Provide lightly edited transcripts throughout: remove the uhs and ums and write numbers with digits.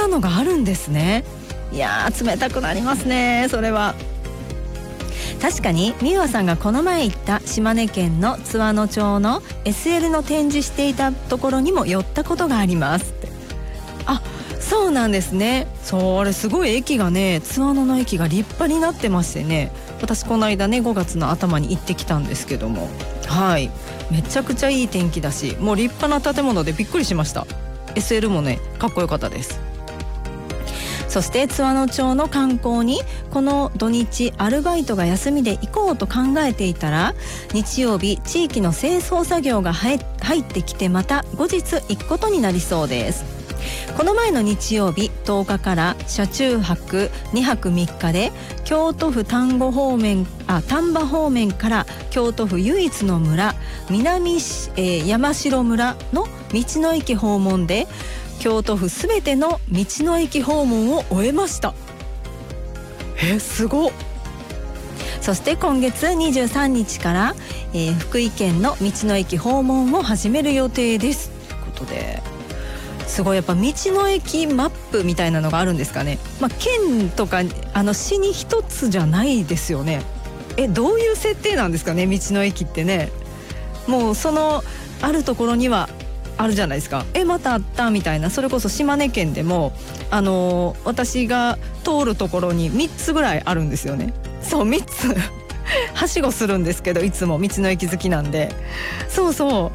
なのがあるんですね。いやー冷たくなりますね。それは確かに美和さんがこの前行った島根県の津和野町の SL の展示していたところにも寄ったことがありますって。あ、そうなんですね。そう、あれすごい駅がね、津和野の駅が立派になってましてね、私この間ね5月の頭に行ってきたんですけども、はい、めちゃくちゃいい天気だし、もう立派な建物でびっくりしました。 SL もねかっこよかったです。そして津和野町の観光にこの土日アルバイトが休みで行こうと考えていたら、日曜日地域の清掃作業が入ってきて、また後日行くことになりそうです。この前の日曜日10日から車中泊2泊3日で京都府丹波方面から京都府唯一の村南、山城村の道の駅訪問で、京都府すべての道の駅訪問を終えました。すごっ。そして今月23日から、福井県の道の駅訪問を始める予定ですということで、すごいやっぱ道の駅マップみたいなのがあるんですかね。県とか市に一つじゃないですよね。どういう設定なんですかね、道の駅ってね。もうそのあるところにはあるじゃないですか。またあったみたいな。それこそ島根県でも私が通るところに3つぐらいあるんですよね。そう3つはしごするんですけど、いつも道の駅好きなんで。そうそう、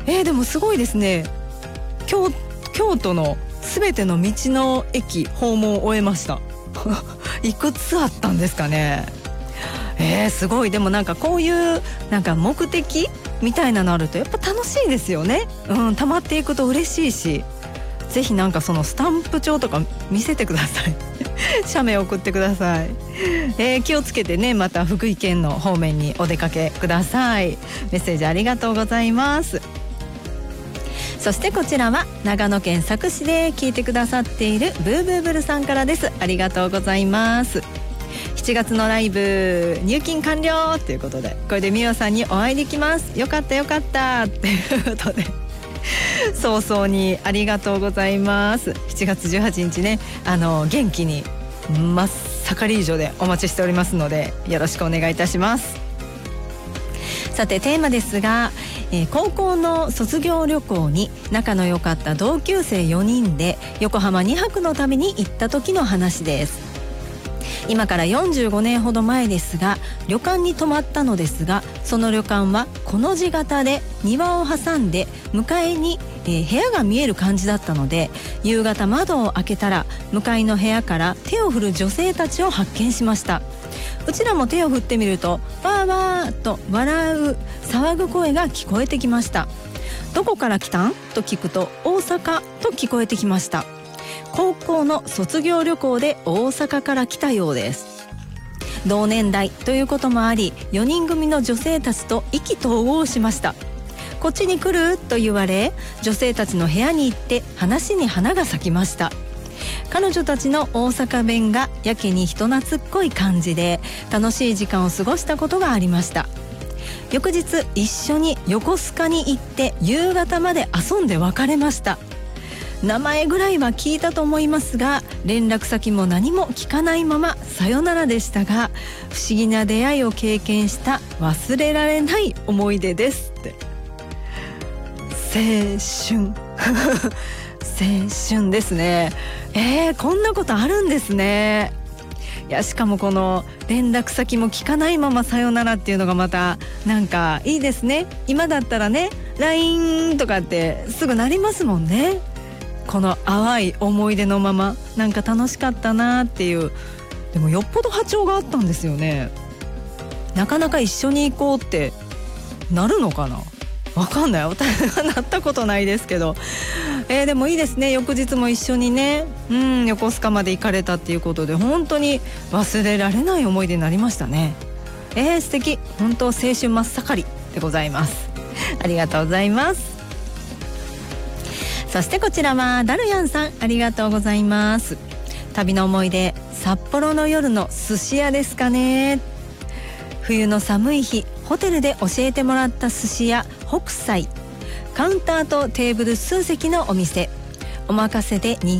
でもすごいですね。京都のすべての道の駅訪問を終えましたいくつあったんですかね。すごい。でもなんかこういうなんか目的みたいなのあるとやっぱ楽しいですよね。溜まっていくと嬉しいし、ぜひなんかそのスタンプ帳とか見せてください写メ送ってください。気をつけてね、また福井県の方面にお出かけください。メッセージありがとうございます。そしてこちらは長野県佐久市で聞いてくださっているブーブーブルさんからです。ありがとうございます。7月のライブ入金完了ということで、これでみおさんにお会いできます。よかったよかったっていうことで早々にありがとうございます。7月18日ね、元気に真っ盛り以上でお待ちしておりますので、よろしくお願いいたします。さてテーマですが、高校の卒業旅行に仲の良かった同級生4人で横浜2泊の旅に行った時の話です。今から45年ほど前ですが、旅館に泊まったのですが、その旅館はこの字型で庭を挟んで向かいに、部屋が見える感じだったので、夕方窓を開けたら向かいの部屋から手を振る女性たちを発見しました。うちらも手を振ってみると、わーわーと笑う騒ぐ声が聞こえてきました。どこから来たんと聞くと、大阪と聞こえてきました。高校の卒業旅行で大阪から来たようです。同年代ということもあり、4人組の女性たちと意気投合しました。こっちに来ると言われ、女性たちの部屋に行って話に花が咲きました。彼女たちの大阪弁がやけに人懐っこい感じで、楽しい時間を過ごしたことがありました。翌日一緒に横須賀に行って夕方まで遊んで別れました。名前ぐらいは聞いたと思いますが、連絡先も何も聞かないままさよならでしたが、不思議な出会いを経験した忘れられない思い出ですって。青春青春ですね。こんなことあるんですね。いや、しかもこの連絡先も聞かないままさよならっていうのがまたなんかいいですね。今だったらね LINE とかってすぐなりますもんね。この淡い思い出のまま、なんか楽しかったなっていう。でもよっぽど波長があったんですよね。なかなか一緒に行こうってなるのかな、わかんない。私はなったことないですけど、でもいいですね。翌日も一緒にね、横須賀まで行かれたっていうことで、本当に忘れられない思い出になりましたね。素敵。本当青春真っ盛りでございます。ありがとうございます。そしてこちらはダルヤンさん、ありがとうございます。旅の思い出、札幌の夜の寿司屋ですかね。冬の寒い日、ホテルで教えてもらった寿司屋北斎。カウンターとテーブル数席のお店。お任せで